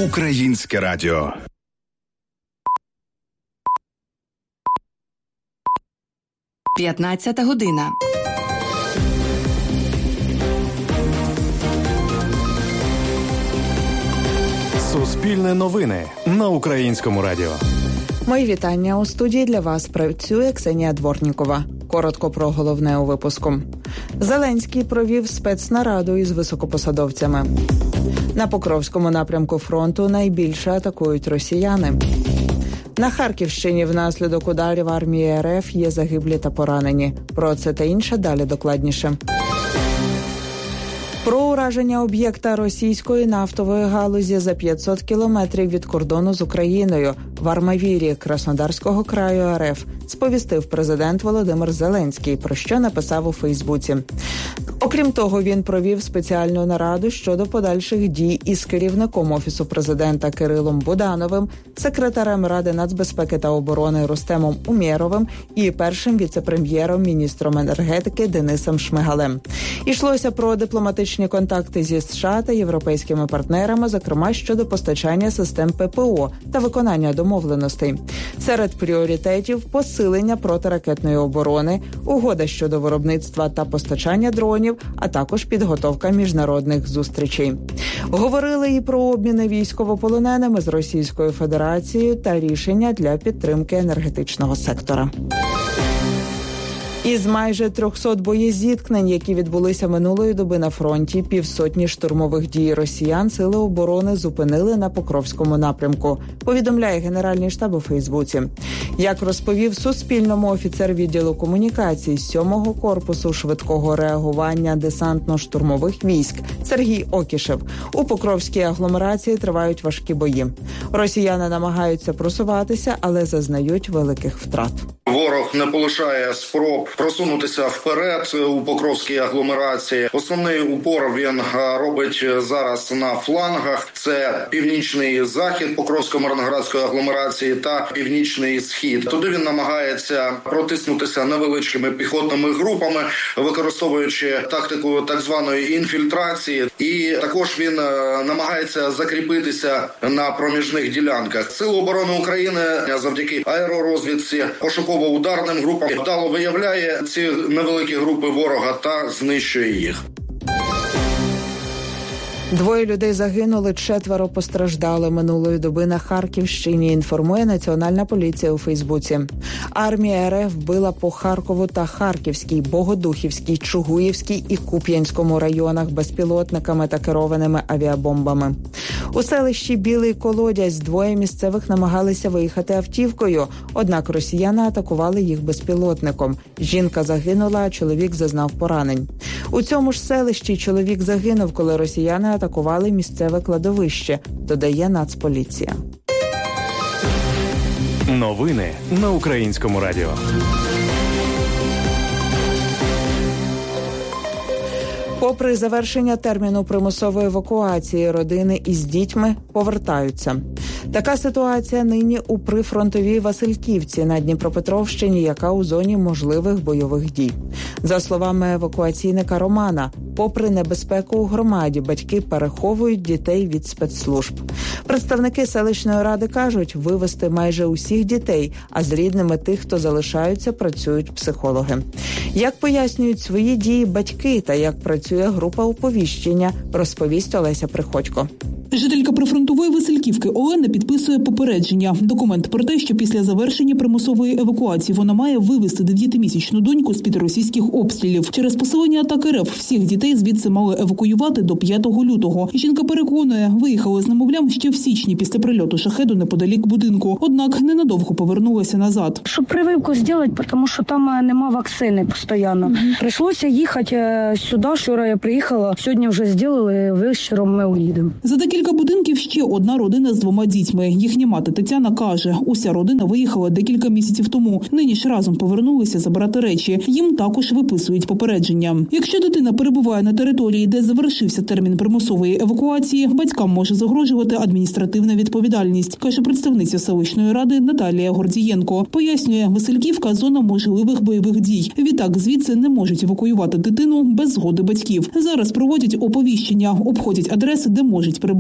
Українське радіо. П'ятнадцята година. Суспільне новини на Українському радіо. Мої вітання. У студії для вас працює Ксенія Дворнікова. Коротко про головне у випуску. Зеленський провів спецнараду із високопосадовцями. На Покровському напрямку фронту найбільше атакують росіяни. На Харківщині внаслідок ударів армії РФ є загиблі та поранені. Про це та інше далі докладніше. Про ураження об'єкта російської нафтової галузі за 500 кілометрів від кордону з Україною в Армавірі Краснодарського краю РФ сповістив президент Володимир Зеленський, про що написав у Фейсбуці. Окрім того, він провів спеціальну нараду щодо подальших дій із керівником Офісу президента Кирилом Будановим, секретарем Ради нацбезпеки та оборони Рустемом Умєровим і першим віце-прем'єром, міністром енергетики Денисом Шмигалем. Ішлося про дипломатичні контакти зі США та європейськими партнерами, зокрема щодо постачання систем ППО та виконання домовленостей. Серед пріоритетів – посилення протиракетної оборони, угода щодо виробництва та постачання дронів, а також підготовка міжнародних зустрічей. Говорили і про обміни військовополоненими з Російською Федерацією та рішення для підтримки енергетичного сектора. Із майже 300 боєзіткнень, які відбулися минулої доби на фронті, 500 штурмових дій росіян Сили оборони зупинили на Покровському напрямку, повідомляє Генеральний штаб у Фейсбуці. Як розповів Суспільному офіцер відділу комунікацій 7-го корпусу швидкого реагування десантно-штурмових військ Сергій Окішев, у Покровській агломерації тривають важкі бої. Росіяни намагаються просуватися, але зазнають великих втрат. Ворог не полишає спроб просунутися вперед у Покровській агломерації. Основний упор він робить зараз на флангах. Це північний захід Покровсько-Мирноградської агломерації та північний схід. Туди він намагається протиснутися невеличкими піхотними групами, використовуючи тактику так званої інфільтрації. І також він намагається закріпитися на проміжних ділянках. Сили оборони України завдяки аеророзвідці, пошуково-ударним групам вдало виявляє ці невеликі групи ворога та знищує їх. 2 людей загинули, 4 постраждали минулої доби на Харківщині, інформує Національна поліція у Фейсбуці. Армія РФ била по Харкову та Харківській, Богодухівській, Чугуївській і Куп'янському районах безпілотниками та керованими авіабомбами. У селищі Білий Колодязь 2 місцевих намагалися виїхати автівкою, однак росіяни атакували їх безпілотником. Жінка загинула, а чоловік зазнав поранень. У цьому ж селищі чоловік загинув, коли росіяни атакували місцеве кладовище, додає Нацполіція. Новини на Українському радіо. Попри завершення терміну примусової евакуації, родини із дітьми повертаються. Така ситуація нині у прифронтовій Васильківці на Дніпропетровщині, яка у зоні можливих бойових дій. За словами евакуаційника Романа, попри небезпеку у громаді, батьки переховують дітей від спецслужб. Представники селищної ради кажуть, вивезти майже усіх дітей, а з рідними тих, хто залишаються, працюють психологи. Як пояснюють свої дії батьки та як працює група оповіщення, розповість Олеся Приходько. Жителька прифронтової Васильківки Олена підписує попередження. Документ про те, що після завершення примусової евакуації вона має вивезти 9-місячну доньку з-під російських обстрілів. Через посилення атак РФ всіх дітей звідси мали евакуювати до 5 лютого. Жінка переконує, виїхали з немовлям ще в січні після прильоту шахеду неподалік будинку. Однак ненадовго повернулася назад. Щоб прививку зробити, тому що там нема вакцини постійно. Прийшлося їхати сюди. Вчора я приїхала, сьогодні вже зробили, вечором ми уїдемо. За декілька будинків ще одна родина з 2 дітьми. Їхня мати Тетяна каже, уся родина виїхала декілька місяців тому. Нині ж разом повернулися забирати речі. Їм також виписують попередження. Якщо дитина перебуває на території, де завершився термін примусової евакуації, батькам може загрожувати адміністративна відповідальність, каже представниця селищної ради Наталія Гордієнко. Пояснює, Васильківка – зона можливих бойових дій. Відтак звідси не можуть евакуювати дитину без згоди батьків. Зараз проводять оповіщення, обходять адреси, де можуть перебувати неповнолітні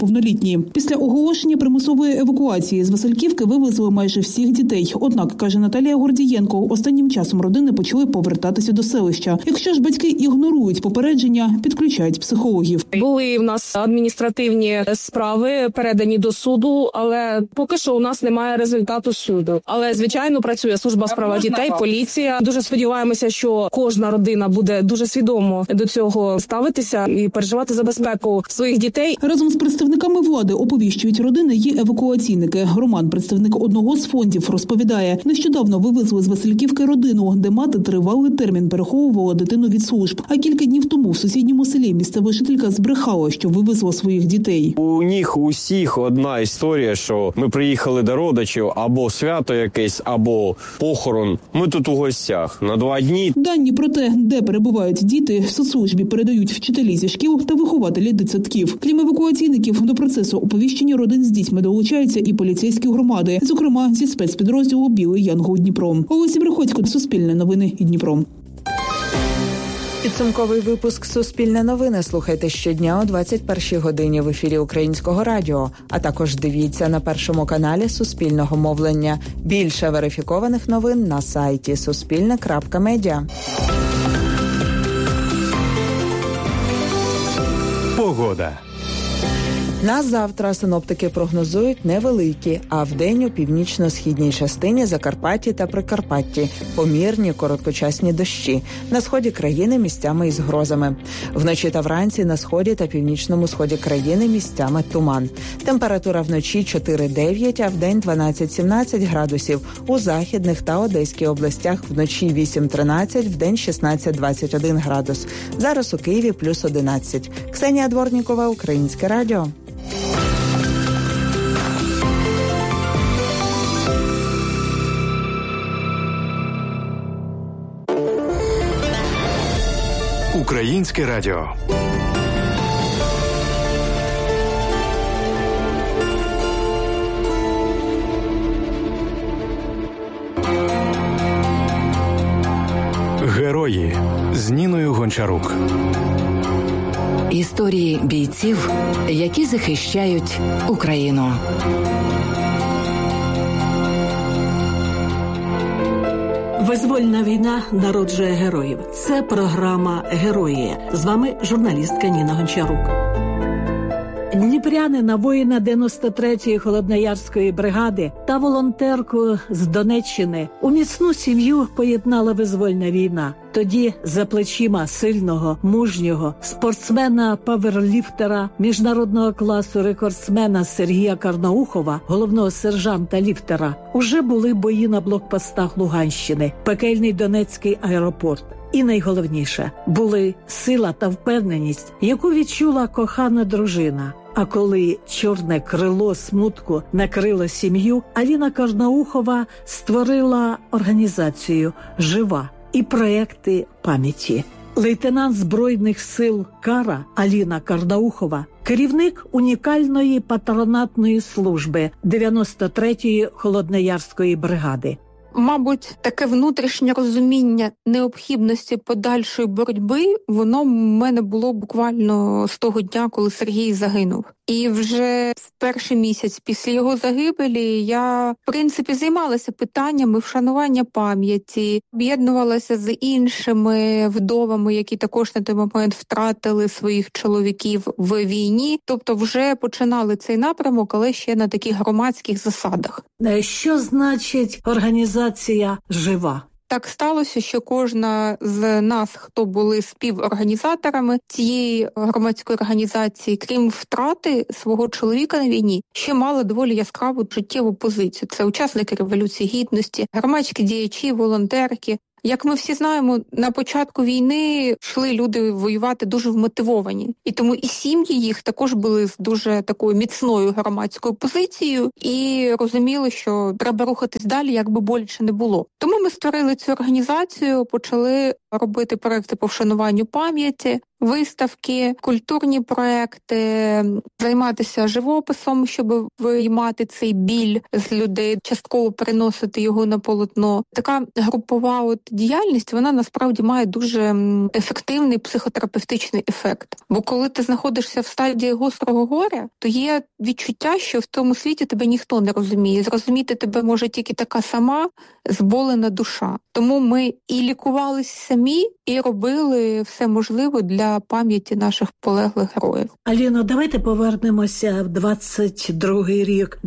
неповнолітні. Після оголошення примусової евакуації з Васильківки вивезли майже всіх дітей. Однак, каже Наталія Гордієнко, останнім часом родини почали повертатися до селища. Якщо ж батьки ігнорують попередження, підключають психологів. Були в нас адміністративні справи, передані до суду, але поки що у нас немає результату суду. Але, звичайно, працює служба справ дітей, поліція. Дуже сподіваємося, що кожна родина буде дуже свідомо до цього ставитися і переживати за безпеку своїх дітей. Разом з представниками влади оповіщують родини і евакуаційники. Роман, представник одного з фондів, розповідає, нещодавно вивезли з Васильківки родину, де мати тривалий термін переховувала дитину від служб. А кілька днів тому в сусідньому селі місцева жителька збрехала, що вивезла своїх дітей. У них усіх одна історія, що ми приїхали до родичів, або свято якесь, або похорон. Ми тут у гостях на 2 дні. Дані про те, де перебувають діти, в соцслужбі передають вчителі зі шкіл та вихователі дитсадків. Крім евакуаційників, до процесу оповіщення родин з дітьми долучаються і поліцейські громади, зокрема зі спецпідрозділу «Білий Янгол Дніпро». Олеся Приходько, Суспільне новини, Дніпро. Підсумковий випуск «Суспільне новини» слухайте щодня о 21-й годині в ефірі Українського радіо, а також дивіться на Першому каналі Суспільного мовлення. Більше верифікованих новин на сайті suspilne.media. Погода. На завтра синоптики прогнозують невеликі, а вдень у північно-східній частині Закарпатті та Прикарпатті помірні короткочасні дощі. На сході країни місцями із грозами. Вночі та вранці на сході та північному сході країни місцями туман. Температура вночі 4-9, а вдень 12-17 градусів. У західних та Одеській областях вночі 8-13, вдень 16-21 градус. Зараз у Києві плюс 11. Ксенія Дворнікова, Українське радіо. Українське радіо. Герої з Ніною Гончарук. Історії бійців, які захищають Україну. Визвольна війна народжує героїв. Це програма «Герої». З вами журналістка Ніна Гончарук. Дніпрянина, воїна 93-ї Холодноярської бригади та волонтерку з Донеччини у міцну сім'ю поєднала визвольна війна. Тоді за плечима сильного, мужнього спортсмена-паверліфтера міжнародного класу рекордсмена Сергія Карнаухова, головного сержанта ліфтера, уже були бої на блокпостах Луганщини, пекельний Донецький аеропорт. І найголовніше – були сила та впевненість, яку відчула кохана дружина. А коли чорне крило смутку накрило сім'ю, Аліна Карнаухова створила організацію «Жива» і проекти пам'яті. Лейтенант Збройних сил Кара Аліна Карнаухова, керівник унікальної патронатної служби 93-ї Холодноярської бригади. Мабуть, таке внутрішнє розуміння необхідності подальшої боротьби, воно в мене було буквально з того дня, коли Сергій загинув. І вже в перший місяць після його загибелі я, в принципі, займалася питаннями вшанування пам'яті, об'єднувалася з іншими вдовами, які також на той момент втратили своїх чоловіків в війні. Тобто вже починали цей напрямок, але ще на таких громадських засадах. Що значить організація «Жива»? Так сталося, що кожна з нас, хто були співорганізаторами цієї громадської організації, крім втрати свого чоловіка на війні, ще мала доволі яскраву життєву позицію. Це учасники Революції Гідності, громадські діячі, волонтерки. Як ми всі знаємо, на початку війни йшли люди воювати дуже вмотивовані. І тому і сім'ї їх також були з дуже такою міцною громадською позицією і розуміли, що треба рухатись далі, як би боляче не було. Тому ми створили цю організацію, почали робити проекти по вшануванню пам'яті. виставки, культурні проекти, займатися живописом, щоб виймати цей біль з людей, частково переносити його на полотно. Така групова діяльність, вона насправді має дуже ефективний психотерапевтичний ефект. Бо коли ти знаходишся в стадії гострого горя, то є відчуття, що в тому світі тебе ніхто не розуміє. Зрозуміти тебе може тільки така сама зболена душа. Тому ми і лікувалися самі, і робили все можливе для пам'яті наших полеглих героїв. Аліно, давайте повернемося в 22-й рік.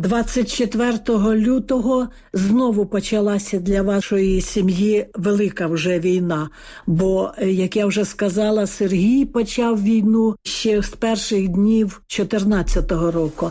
24 лютого знову почалася для вашої сім'ї велика вже війна. Бо, як я вже сказала, Сергій почав війну ще з перших днів 14-го року.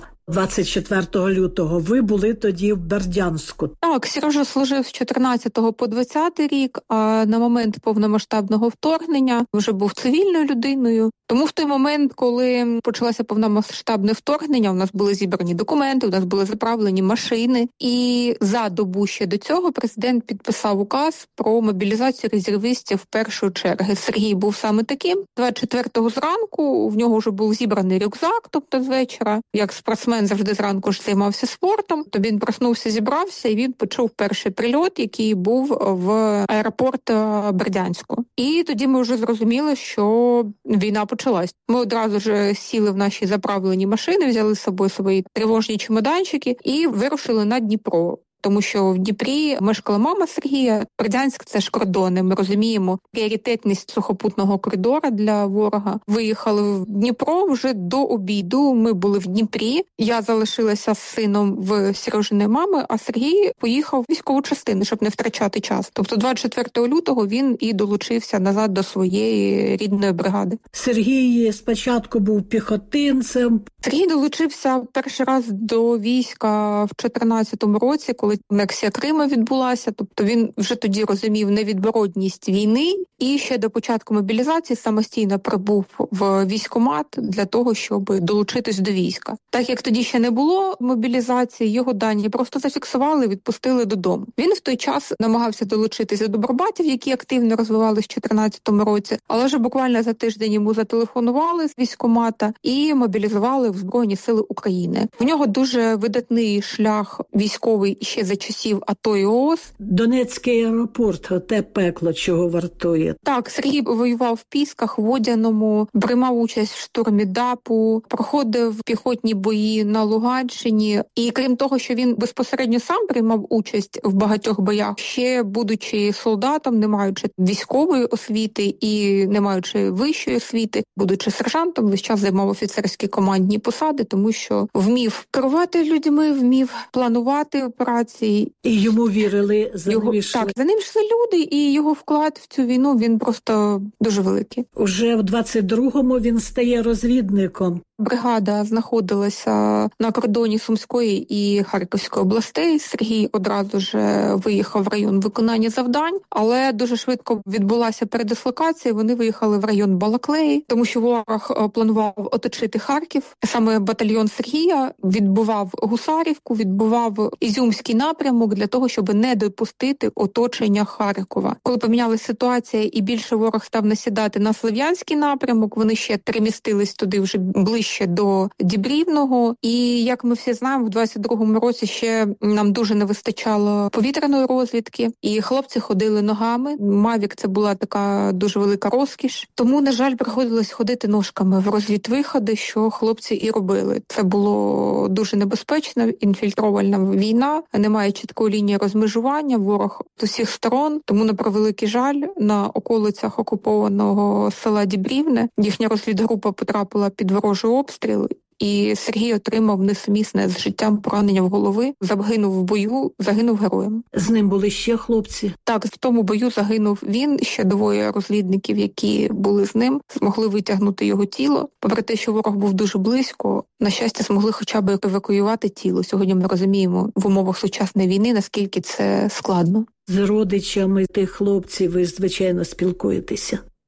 24 лютого ви були тоді в Бердянську. Так, Сережа служив з 14 по 20 рік, а на момент повномасштабного вторгнення вже був цивільною людиною. Тому в той момент, коли почалося повномасштабне вторгнення, у нас були зібрані документи, у нас були заправлені машини. І за добу ще до цього президент підписав указ про мобілізацію резервістів першої черги. Сергій був саме таким. 24-го зранку в нього вже був зібраний рюкзак, тобто з вечора, як спортсмен завжди зранку ж займався спортом, то він проснувся, зібрався, і він почув перший прильот, який був в аеропорт Бердянську. І тоді ми вже зрозуміли, що війна почалась. Ми одразу ж сіли в наші заправлені машини, взяли з собою свої тривожні чемоданчики і вирушили на Дніпро. Тому що в Дніпрі мешкала мама Сергія. Бердянськ – це ж кордони. Ми розуміємо пріоритетність сухопутного коридора для ворога. Виїхали в Дніпро вже до обіду. Ми були в Дніпрі. Я залишилася з сином в Сережиної мами, а Сергій поїхав в військову частину, щоб не втрачати час. Тобто 24 лютого він і долучився назад до своєї рідної бригади. Сергій спочатку був піхотинцем. Сергій долучився перший раз до війська в 14-му році, коли анексія Криму відбулася. Тобто він вже тоді розумів невідворотність війни і ще до початку мобілізації самостійно прибув в військкомат для того, щоб долучитись до війська. Так як тоді ще не було мобілізації, його дані просто зафіксували і відпустили додому. Він в той час намагався долучитися до Барбатів, які активно розвивалися в 14-му році, але вже буквально за тиждень йому зателефонували з військкомата і мобілізували в Збройні Сили України. В нього дуже видатний шлях військовий ще за часів АТО і ООС. Донецький аеропорт, те пекло, чого вартує. Так, Сергій воював в Пісках, Водяному, приймав участь в штурмі ДАПу, проходив піхотні бої на Луганщині. І крім того, що він безпосередньо сам приймав участь в багатьох боях, ще будучи солдатом, не маючи військової освіти і не маючи вищої освіти, будучи сержантом, весь час займав офіцерські командні посади, тому що вмів керувати людьми, вмів планувати операції. І йому вірили, за ним йшли. Так, за ним йшли люди, і його вклад в цю війну, він просто дуже великий. Уже в 22-му він стає розвідником. Бригада знаходилася на кордоні Сумської і Харківської областей. Сергій одразу ж виїхав в район виконання завдань, але дуже швидко відбулася передислокація. Вони виїхали в район Балаклеї, тому що ворог планував оточити Харків. Саме батальйон Сергія відбував Гусарівку, відбував Ізюмський напрямок для того, щоб не допустити оточення Харкова. Коли помінялася ситуація і більше ворог став насідати на Слов'янський напрямок, вони ще перемістились туди вже ближче до Дібрівного. І, як ми всі знаємо, в 22-му році ще нам дуже не вистачало повітряної розвідки, і хлопці ходили ногами. Мавік – це була така дуже велика розкіш. Тому, на жаль, приходилось ходити ножками в розвідвиходи, що хлопці і робили. Це було дуже небезпечно, інфільтровальна війна, немає чіткої лінії розмежування, ворог з усіх сторон. Тому, на превеликий жаль, на околицях окупованого села Дібрівне їхня розвідгрупа потрапила під ворожий обстріл, і Сергій отримав несумісне з життям поранення в голови, загинув в бою, загинув героєм. З ним були ще хлопці? Так, в тому бою загинув він, ще двоє розвідників, які були з ним, змогли витягнути його тіло. Попри те, що ворог був дуже близько, на щастя, змогли хоча б евакуювати тіло. Сьогодні ми розуміємо в умовах сучасної війни, наскільки це складно. З родичами тих хлопців ви, звичайно, спілкуєтеся?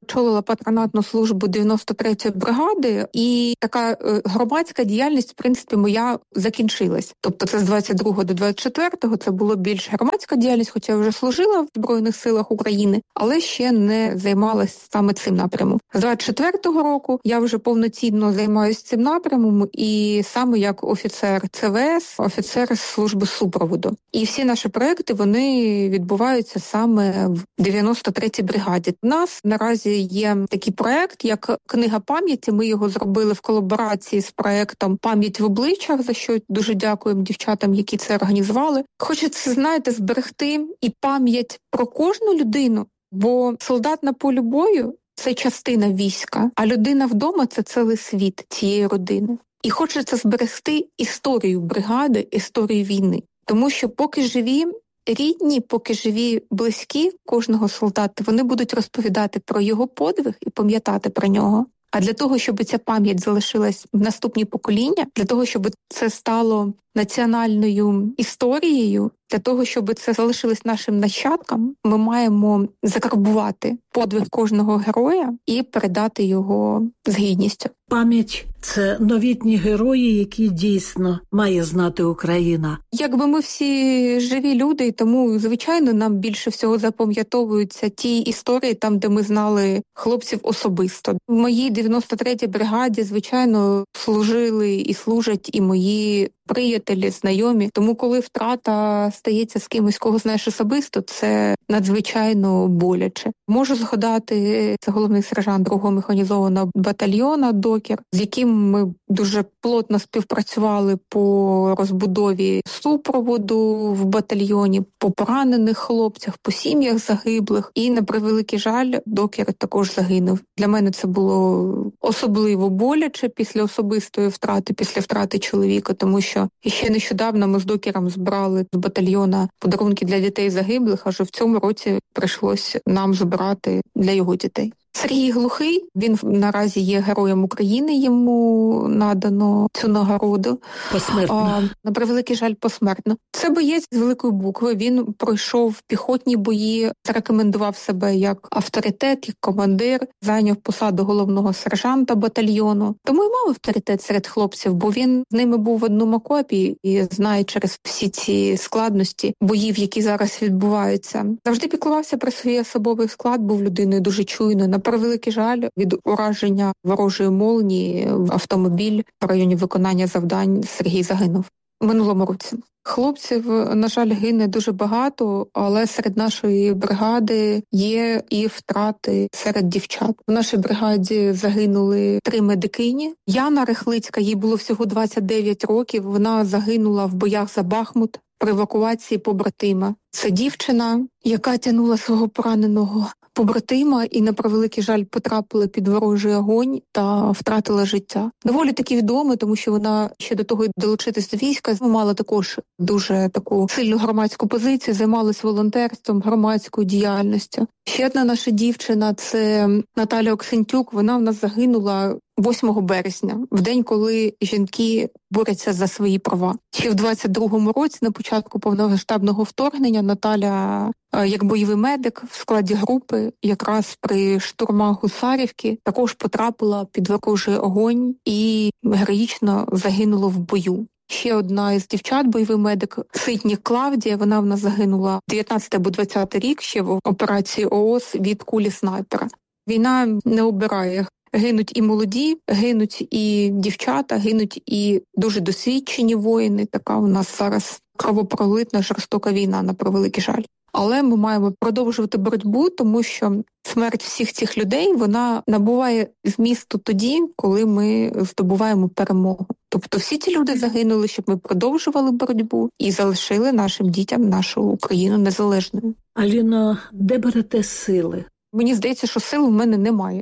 очолила патронатну службу 93-ї бригади, і така громадська діяльність, в принципі, моя закінчилась. Тобто це з 22-го до 24-го це було більш громадська діяльність, хоча я вже служила в Збройних силах України, але ще не займалась саме цим напрямом. З 24-го року я вже повноцінно займаюся цим напрямом, і саме як офіцер ЦВС, офіцер служби супроводу. І всі наші проекти, вони відбуваються саме в 93-й бригаді. У нас наразі є такий проект, як «Книга пам'яті». Ми його зробили в колаборації з проектом «Пам'ять в обличчях», за що дуже дякуємо дівчатам, які це організували. Хочеться, знаєте, зберегти і пам'ять про кожну людину, бо солдат на полі бою – це частина війська, а людина вдома – це цілий світ цієї родини. І хочеться зберегти історію бригади, історію війни. Тому що поки живі рідні, поки живі близькі кожного солдата, вони будуть розповідати про його подвиг і пам'ятати про нього. А для того, щоб ця пам'ять залишилась в наступні покоління, для того, щоб це стало національною історією, для того, щоб це залишилось нашим нащадкам, ми маємо закарбувати подвиг кожного героя і передати його з гідністю. Пам'ять – це новітні герої, які дійсно має знати Україна. Якби ми всі живі люди, тому, звичайно, нам більше всього запам'ятовуються ті історії, там, де ми знали хлопців особисто. В моїй 93-й бригаді, звичайно, служили і служать і мої приятелі, знайомі. Тому коли втрата стається з кимось, кого знаєш особисто, це надзвичайно боляче. Можу згадати, це головний сержант 2-го механізованого батальйону «Докер», з яким ми дуже плотно співпрацювали по розбудові супроводу в батальйоні, по поранених хлопцях, по сім'ях загиблих. І, на превеликий жаль, «Докер» також загинув. Для мене це було особливо боляче після особистої втрати, після втрати чоловіка, тому що ще нещодавно ми з «Докером» збирали з батальйона подарунки для дітей загиблих, аж в цьому році прийшлось нам збирати для його дітей. Сергій Глухий, він наразі є Героєм України, йому надано цю нагороду. Посмертно. На превеликий жаль, посмертно. Це боєць з великої букви, він пройшов піхотні бої, зарекомендував себе як авторитет, як командир, зайняв посаду головного сержанта батальйону. Тому і мав авторитет серед хлопців, бо він з ними був в одному окопі і знає через всі ці складності боїв, які зараз відбуваються. Завжди піклувався про свій особовий склад, був людиною дуже чуйною. На превеликий жаль, від ураження ворожої молнії в автомобіль в районі виконання завдань Сергій загинув у минулому році. Хлопців, на жаль, гине дуже багато, але серед нашої бригади є і втрати серед дівчат. В нашій бригаді загинули 3 медикині. Яна Рехлицька, їй було всього 29 років, вона загинула в боях за Бахмут при евакуації побратима. Це дівчина, яка тягнула свого пораненого побратима і, на превеликий жаль, потрапила під ворожий огонь та втратила життя. Доволі таки відомо, тому що вона ще до того долучитись до війська мала також дуже таку сильну громадську позицію, займалась волонтерством, громадською діяльністю. Ще одна наша дівчина – це Наталя Оксентюк. Вона в нас загинула 8 березня, в день, коли жінки борються за свої права. Ще в 22-му році, на початку повномасштабного вторгнення, Наталя, як бойовий медик в складі групи, якраз при штурмах Гусарівки, також потрапила під ворожий огонь і героїчно загинула в бою. Ще одна із дівчат, бойовий медик Ситнік Клавдія, вона в нас загинула 19 або 20 рік ще в операції ООС від кулі снайпера. Війна не обирає. Гинуть і молоді, гинуть і дівчата, гинуть і дуже досвідчені воїни. Така у нас зараз кровопролитна, жорстока війна, на превеликий жаль. Але ми маємо продовжувати боротьбу, тому що смерть всіх цих людей, вона набуває змісту тоді, коли ми здобуваємо перемогу. Тобто всі ці люди загинули, щоб ми продовжували боротьбу і залишили нашим дітям нашу Україну незалежною. Аліно, де берете сили? Мені здається, що сил в мене немає.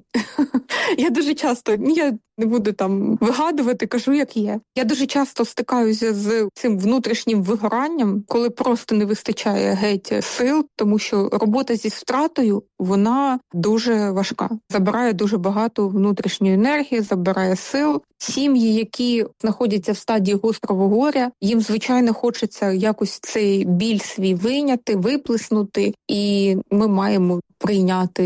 Я дуже часто, я не буду там вигадувати, кажу, як є. Я дуже часто стикаюся з цим внутрішнім вигоранням, коли просто не вистачає геть сил, тому що робота зі втратою, вона дуже важка. Забирає дуже багато внутрішньої енергії, забирає сил. Сім'ї, які знаходяться в стадії гострого горя, їм, звичайно, хочеться якось цей біль свій вийняти, виплеснути, і ми маємо прийняти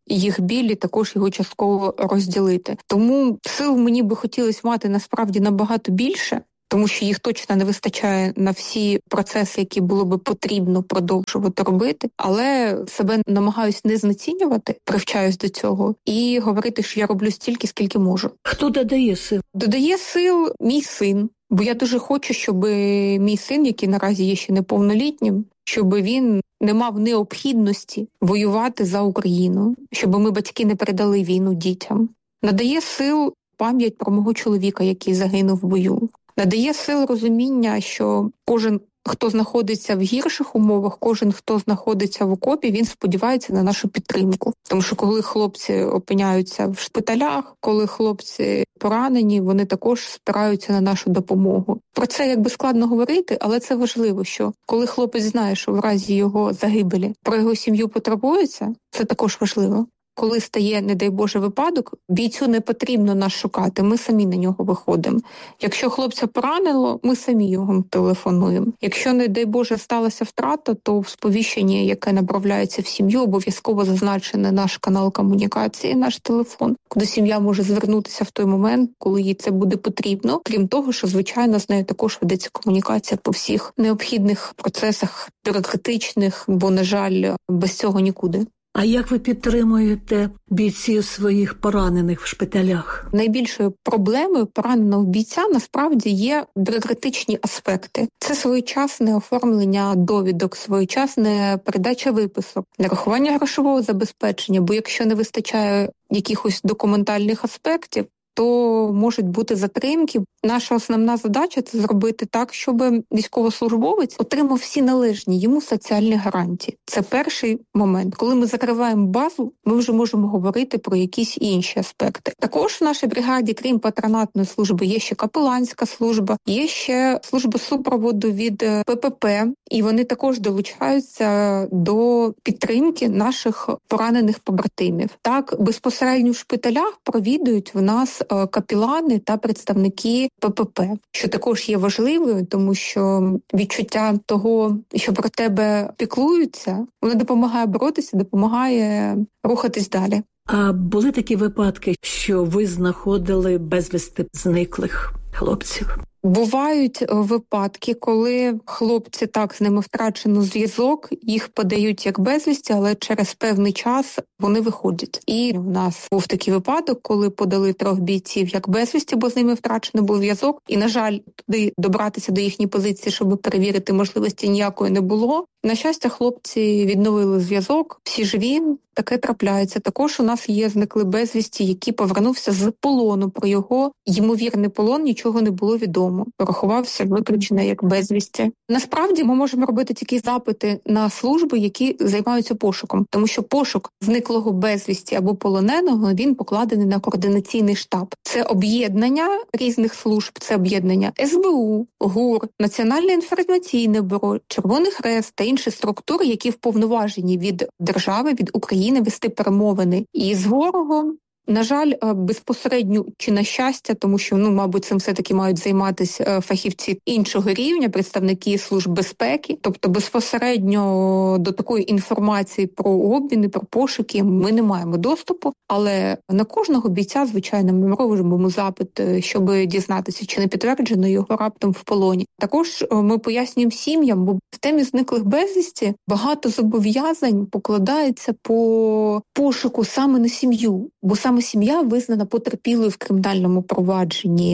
їх біль і також його частково розділити. Тому сил мені би хотілося мати насправді набагато більше, тому що їх точно не вистачає на всі процеси, які було би потрібно продовжувати робити. Але себе намагаюсь не знецінювати, привчаюсь до цього, і говорити, що я роблю стільки, скільки можу. Хто додає сил? Додає сил мій син. Бо я дуже хочу, щоб мій син, який наразі є ще неповнолітнім, щоб він не мав необхідності воювати за Україну, щоб ми, батьки, не передали війну дітям. Надає сил пам'ять про мого чоловіка, який загинув в бою. Надає сил розуміння, що кожен, хто знаходиться в гірших умовах, кожен, хто знаходиться в окопі, він сподівається на нашу підтримку. Тому що коли хлопці опиняються в шпиталях, коли хлопці поранені, вони також спираються на нашу допомогу. Про це якби складно говорити, але це важливо, що коли хлопець знає, що в разі його загибелі про його сім'ю потурбуються, це також важливо. Коли стає, не дай Боже, випадок, бійцю не потрібно нас шукати, ми самі на нього виходимо. Якщо хлопця поранило, ми самі його телефонуємо. Якщо, не дай Боже, сталася втрата, то в сповіщенні, яке направляється в сім'ю, обов'язково зазначений наш канал комунікації, наш телефон, куди сім'я може звернутися в той момент, коли їй це буде потрібно. Крім того, що, звичайно, з нею також ведеться комунікація по всіх необхідних процесах бюрократичних, бо, на жаль, без цього нікуди. А як ви підтримуєте бійців своїх поранених в шпиталях? Найбільшою проблемою пораненого бійця насправді є бюрократичні аспекти. Це своєчасне оформлення довідок, своєчасна передача виписок, нарахування грошового забезпечення, бо якщо не вистачає якихось документальних аспектів, то можуть бути затримки. Наша основна задача – це зробити так, щоб військовослужбовець отримав всі належні йому соціальні гарантії. Це перший момент. Коли ми закриваємо базу, ми вже можемо говорити про якісь інші аспекти. Також в нашій бригаді, крім патронатної служби, є ще капеланська служба, є ще служба супроводу від ППП, і вони також долучаються до підтримки наших поранених побратимів. Так, безпосередньо в шпиталях провідують в нас капелани та представники ППП, що також є важливою, тому що відчуття того, що про тебе піклуються, воно допомагає боротися, допомагає рухатись далі. А були такі випадки, що ви знаходили безвісти зниклих хлопців? Бувають випадки, коли хлопці, так, з ними втрачено зв'язок, їх подають як безвісті, але через певний час вони виходять. І в нас був такий випадок, коли подали 3 бійців як безвісті, бо з ними втрачено був зв'язок. І, на жаль, туди добратися до їхньої позиції, щоб перевірити можливості, ніякої не було. На щастя, хлопці відновили зв'язок, всі живі, таке трапляється. Також у нас є зникли безвісті, який повернувся з полону. Про його ймовірний полон нічого не було відомо. Порахувався виключно як безвісті. Насправді ми можемо робити тільки запити на служби, які займаються пошуком, тому що пошук зниклого безвісті або полоненого, він покладений на координаційний штаб. Це об'єднання різних служб, це об'єднання СБУ, ГУР, Національне інформаційне бюро, Червоний Хрест та інші структури, які вповноважені від держави, від України вести перемовини із ворогом. На жаль, безпосередньо чи на щастя, тому що, мабуть, цим все-таки мають займатися фахівці іншого рівня, представники служб безпеки. Тобто безпосередньо до такої інформації про обміни, про пошуки ми не маємо доступу. Але на кожного бійця, звичайно, ми робимо запит, щоб дізнатися, чи не підтверджено його раптом в полоні. Також ми пояснюємо сім'ям, бо в темі зниклих безвісті багато зобов'язань покладається по пошуку саме на сім'ю, бо саме сім'я визнана потерпілою в кримінальному провадженні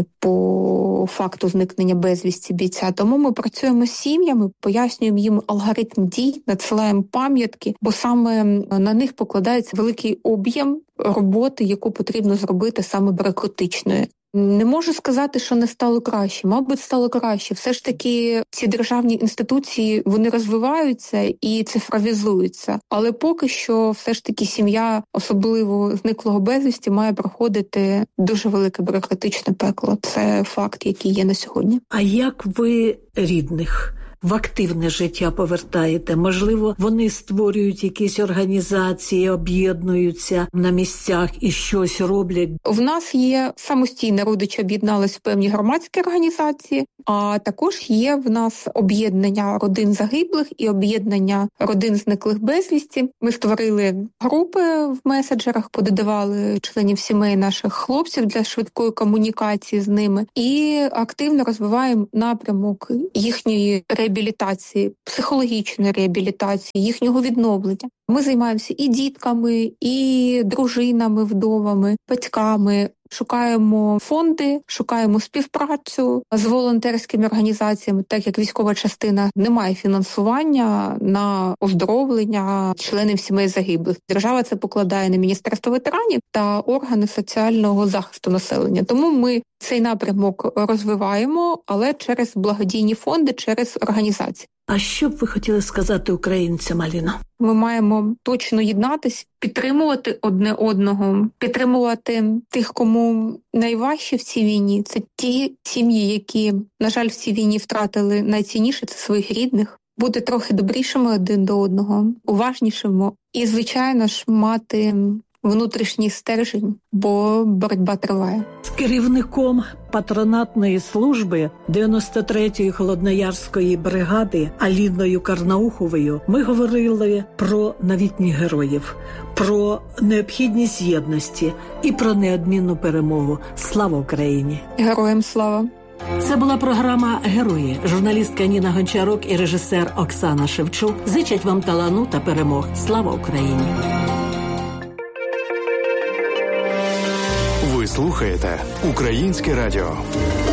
по факту зникнення безвісті бійця. Тому ми працюємо з сім'ями, пояснюємо їм алгоритм дій, надсилаємо пам'ятки, бо саме на них покладається великий об'єм роботи, яку потрібно зробити саме бюрократичною. Не можу сказати, що не стало краще. Мабуть, стало краще. Все ж таки ці державні інституції, вони розвиваються і цифровізуються. Але поки що все ж таки сім'я, особливо зниклого безвісті, має проходити дуже велике бюрократичне пекло. Це факт, який є на сьогодні. А як ви рідних в активне життя повертаєте? Можливо, вони створюють якісь організації, об'єднуються на місцях і щось роблять? В нас є самостійні родичі, об'єднались в певні громадські організації, а також є в нас об'єднання родин загиблих і об'єднання родин зниклих безвісті. Ми створили групи в меседжерах, пододавали членів сімей наших хлопців для швидкої комунікації з ними і активно розвиваємо напрямок їхньої реабілітації, психологічної реабілітації, їхнього відновлення. Ми займаємося і дітками, і дружинами, вдовами, батьками. Шукаємо фонди, шукаємо співпрацю з волонтерськими організаціями, так як військова частина не має фінансування на оздоровлення членів сімей загиблих. Держава це покладає на Міністерство ветеранів та органи соціального захисту населення. Тому ми цей напрямок розвиваємо, але через благодійні фонди, через організації. А що б ви хотіли сказати українцям, Аліна? Ми маємо точно єднатись, підтримувати одне одного, підтримувати тих, кому найважче в цій війні. Це ті сім'ї, які, на жаль, в цій війні втратили найцінніше – це своїх рідних. Бути трохи добрішими один до одного, уважнішими і, звичайно ж, мати внутрішній стержень, бо боротьба триває. З керівником патронатної служби 93-ї Холодноярської бригади Аліною Карнауховою ми говорили про новітніх героїв, про необхідність єдності і про неодмінну перемогу. Слава Україні! Героям слава! Це була програма «Герої». Журналістка Ніна Гончарук і режисер Оксана Шевчук зичать вам талану та перемог. Слава Україні! Ви слухаєте Українське радіо.